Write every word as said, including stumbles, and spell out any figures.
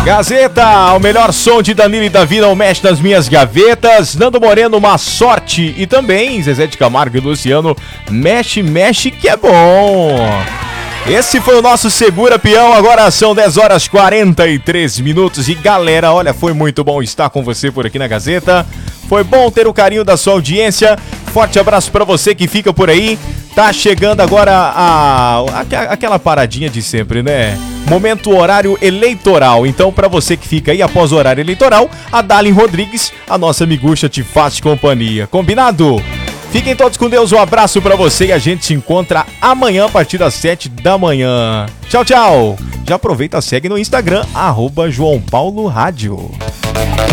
Gazeta, o melhor som de Danilo e Davi não mexe nas minhas gavetas. Nando Moreno, uma sorte. E também Zezé de Camargo e Luciano, mexe, mexe que é bom. Esse foi o nosso Segura Peão. Agora são dez horas e quarenta e três minutos. E galera, olha, foi muito bom estar com você por aqui na Gazeta. Foi bom ter o carinho da sua audiência. Forte abraço pra você que fica por aí. Tá chegando agora a, a, aquela paradinha de sempre, né? Momento horário eleitoral. Então, pra você que fica aí após o horário eleitoral, a Dalin Rodrigues, a nossa miguxa, te faz companhia. Combinado? Fiquem todos com Deus, um abraço pra você e a gente se encontra amanhã a partir das sete da manhã. Tchau, tchau! Já aproveita, segue no Instagram, arroba João Paulo Rádio.